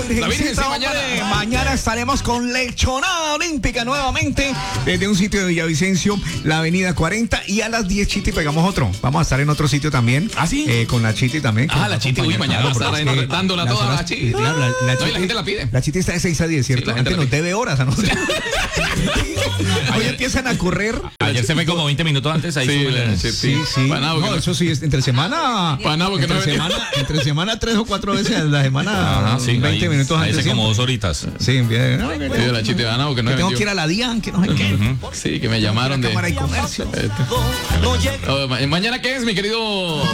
Virgencita, sí, hombre. Mañana estaremos con Lechonada Olímpica nuevamente desde un sitio de Villavicencio, la avenida 40, y a las 10, Chiti, pegamos otro. Vamos a estar en otro sitio también. ¿Ah, sí? Con la Chiti también. La Chiti, uy, mañana va a estar retándola toda la Chiti. Claro, No, y la gente la pide. La Chiti está de 6 a 10, ¿cierto? Sí, la la gente gente nos debe horas a nosotros. Hoy empiezan a correr. Ayer se ve como 20 minutos antes. Ahí Sí. Panabo, No, eso sí, es entre semana. Panabo, que no Entre semana 3 o 4 veces a la semana. 20 ahí, minutos ahí antes. hace como siempre. 2 horitas. Sí, bien. Sí, la Chiti Panabo, que no Tengo que ir a la DIAN, que no sé qué. Sí, que me llamaron de Cámara y Comercio. Mañana, ¿qué es, mi querido